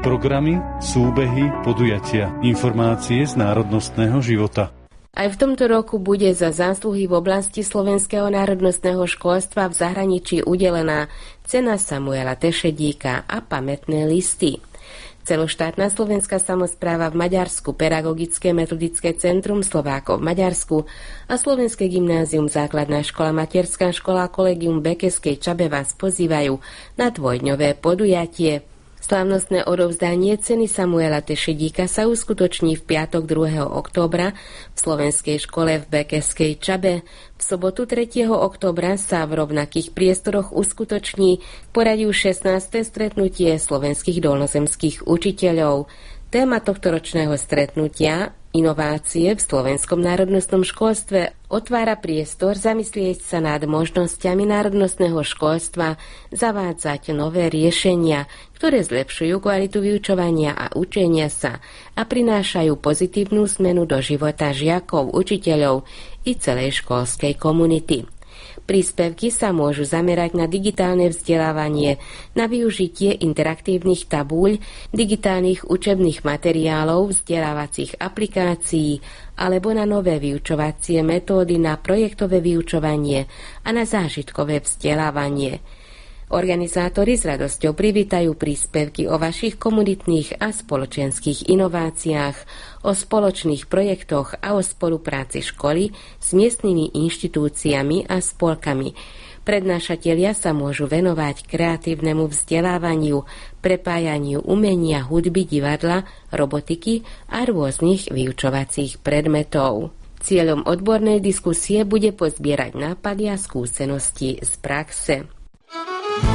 programy, súbehy, podujatia, informácie z národnostného života. Aj v tomto roku bude za zásluhy v oblasti slovenského národnostného školstva v zahraničí udelená cena Samuela Tešedíka a pamätné listy. Celoštátna slovenská samospráva v Maďarsku, Pedagogické metodické centrum Slovákov v Maďarsku a Slovenské gymnázium, základná škola, materská škola a kolegium Bekeskej Čabe vás pozývajú na dvojdňové podujatie. Slávnostné odovzdanie ceny Samuela Tešedíka sa uskutoční v piatok 2. októbra v Slovenskej škole v Bekeskej Čabe. V sobotu 3. októbra sa v rovnakých priestoroch uskutoční v poradí 16. stretnutie slovenských dolnozemských učiteľov. Téma tohtoročného stretnutia Inovácie v slovenskom národnostnom školstve otvára priestor zamyslieť sa nad možnosťami národnostného školstva, zavádzať nové riešenia, ktoré zlepšujú kvalitu vyučovania a učenia sa a prinášajú pozitívnu zmenu do života žiakov, učiteľov i celej školskej komunity. Príspevky sa môžu zamerať na digitálne vzdelávanie, na využitie interaktívnych tabúľ, digitálnych učebných materiálov, vzdelávacích aplikácií alebo na nové vyučovacie metódy, na projektové vyučovanie a na zážitkové vzdelávanie. Organizátori s radosťou privítajú príspevky o vašich komunitných a spoločenských inováciách, o spoločných projektoch a o spolupráci školy s miestnymi inštitúciami a spolkami. Prednášatelia sa môžu venovať kreatívnemu vzdelávaniu, prepájaniu umenia, hudby, divadla, robotiky a rôznych vyučovacích predmetov. Cieľom odbornej diskusie bude pozbierať nápady a skúsenosti z praxe.